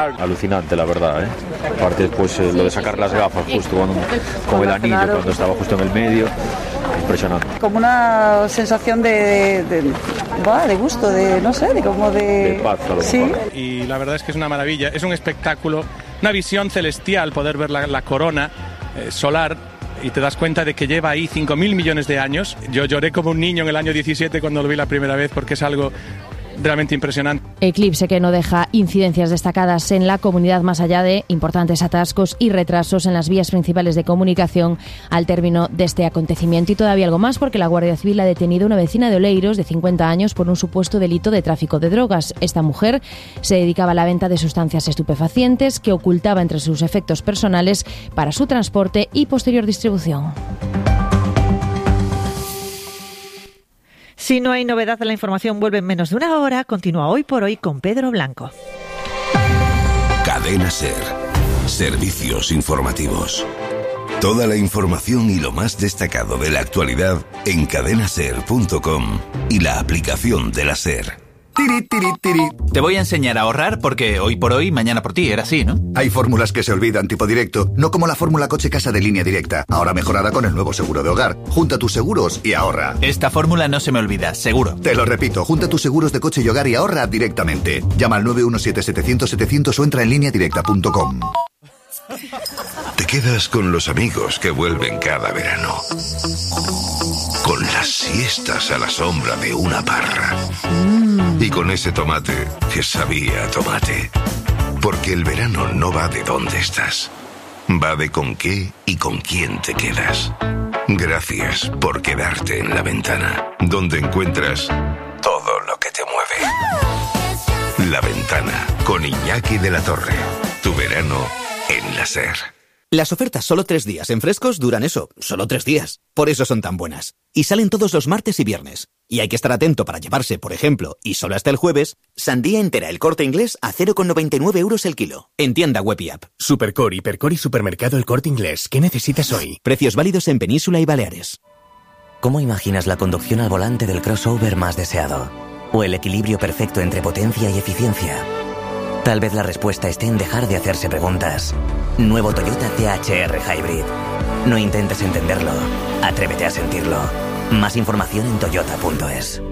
Alucinante, la verdad, ¿eh? Aparte, pues lo de sacar las gafas justo con el anillo, cuando estaba justo en el medio, impresionante. Como una sensación de gusto, de paz, a lo sí. mejor. Y la verdad es que es una maravilla, es un espectáculo, una visión celestial poder ver la corona solar. Y te das cuenta de que lleva ahí 5.000 millones de años. Yo lloré como un niño en el año 17 cuando lo vi la primera vez, porque es algo realmente impresionante. Eclipse que no deja incidencias destacadas en la comunidad más allá de importantes atascos y retrasos en las vías principales de comunicación al término de este acontecimiento. Y todavía algo más, porque la Guardia Civil ha detenido a una vecina de Oleiros de 50 años por un supuesto delito de tráfico de drogas. Esta mujer se dedicaba a la venta de sustancias estupefacientes que ocultaba entre sus efectos personales para su transporte y posterior distribución. Si no hay novedad en la información, vuelve en menos de una hora. Continúa Hoy por Hoy con Pedro Blanco. Cadena SER. Servicios informativos. Toda la información y lo más destacado de la actualidad en cadenaser.com y la aplicación de la SER. Tiri, tiri, tiri. Te voy a enseñar a ahorrar porque hoy por hoy, mañana por ti, era así, ¿no? Hay fórmulas que se olvidan, tipo directo, no como la fórmula coche casa de Línea Directa, ahora mejorada con el nuevo seguro de hogar. Junta tus seguros y ahorra. Esta fórmula no se me olvida, seguro. Te lo repito, junta tus seguros de coche y hogar y ahorra directamente. Llama al 917-700-700 o entra en lineadirecta.com. Te quedas con los amigos que vuelven cada verano. Con las siestas a la sombra de una parra. Y con ese tomate que sabía a tomate. Porque el verano no va de dónde estás. Va de con qué y con quién te quedas. Gracias por quedarte en La Ventana, donde encuentras todo lo que te mueve. La Ventana, con Iñaki de la Torre. Tu verano en la SER. Las ofertas solo 3 días en Frescos duran eso, solo 3 días. Por eso son tan buenas. Y salen todos los martes y viernes. Y hay que estar atento para llevarse, por ejemplo, y solo hasta el jueves, sandía entera El Corte Inglés a 0,99 € el kilo. En tienda web y app. Supercore, Hipercore y Supermercado El Corte Inglés. ¿Qué necesitas hoy? Precios válidos en Península y Baleares. ¿Cómo imaginas la conducción al volante del crossover más deseado? ¿O el equilibrio perfecto entre potencia y eficiencia? Tal vez la respuesta esté en dejar de hacerse preguntas. Nuevo Toyota CHR Hybrid. No intentes entenderlo. Atrévete a sentirlo. Más información en toyota.es.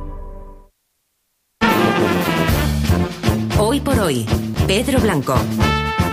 Hoy por Hoy, Pedro Blanco.